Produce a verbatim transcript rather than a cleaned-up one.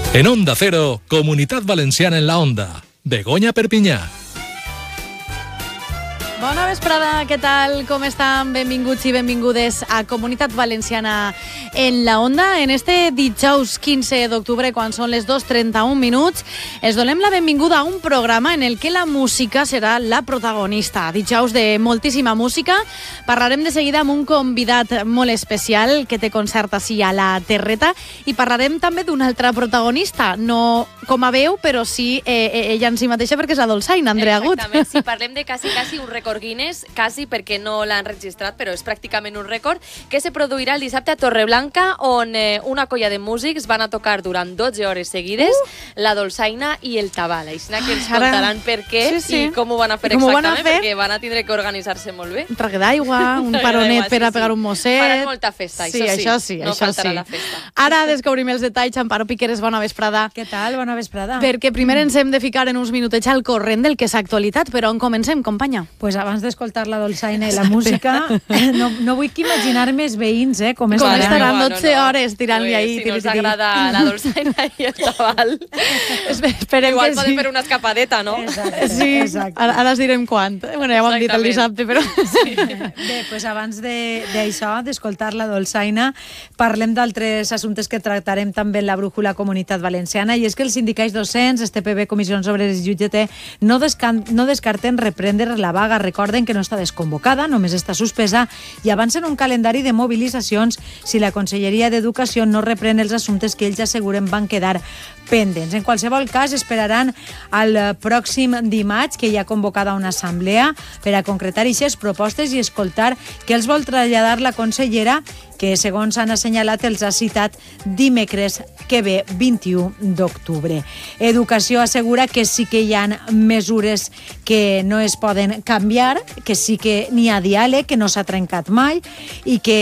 En Onda Cero, Comunitat Valenciana en la Onda. Begoña Perpinyà. Bona vesprada, què tal? Com estan? Benvinguts i benvingudes a Comunitat Valenciana en la Onda. En este dijous quinze d'octubre, quan són les dos trenta-un minuts, es donem la benvinguda a un programa en el que la música serà la protagonista. Dijous de moltíssima música. Parlarem de seguida amb un convidat molt especial que té concert així a la Terreta i parlarem també d'una altra protagonista, no com a veu, però sí eh, ella en si mateixa, perquè és la Dolçaina, Andrea Gut. Exactament, si parlem de quasi, quasi un rècord Guinness, quasi perquè no l'han registrat, però és pràcticament un rècord, que se produirà el dissabte a Torreblanca, on eh, una colla de músics van a tocar durant dotze hores seguides uh! la Dolçaina i el Tabal. Així que ens Ara... contaran per què sí, sí. i com ho van a fer exactament, van a fer? Perquè van a tindre que organitzar-se molt bé. Un trague d'aigua, un paronet sí, per a pegar sí. un mosset... Faran molta festa, sí, això això sí. sí. No això faltarà sí. la festa. Ara descobrim els detalls. Amparo Piqueres, bona vesprada. Què tal? Bona vesprada. Perquè primer ens hem de ficar en uns minutets al corrent del que s'ha actualitat, però on comencem, companya? Pues abans d'escoltar la Dolçaina i la música, no, no vull que imaginar-me els veïns, eh, com, com estaran. estaran dotze no, no. hores tirant-li ahí. Si no us agrada la Dolçaina i el Tabal, esperem igual que podem sí. fer una escapadeta, no? Exacte, sí, exacte. Ara, ara es direm quan. Bueno, ja ho hem dit el dissabte, però... Sí. Bé, pues abans d'això, de, d'escoltar la Dolçaina, parlem d'altres assumptes que tractarem també en la brújula Comunitat Valenciana, i és que els sindicats docents, S T P B, Comissions Obreres i U G T, no, descan no descarten reprendre la vaga. Recorden que no està desconvocada, només està suspesa, i avancen un calendari de mobilitzacions si la Conselleria d'Educació no reprèn els assumptes que ells asseguren van quedar pendents. En qualsevol cas, esperaran al pròxim dimarts, que hi ha convocada una assemblea per a concretar aquestes propostes i escoltar què els vol traslladar la consellera, que, segons han assenyalat, els ha citat dimecres que ve, vint-i-u d'octubre. Educació assegura que sí que hi ha mesures que no es poden canviar, que sí que n'hi ha diàleg, que no s'ha trencat mai i que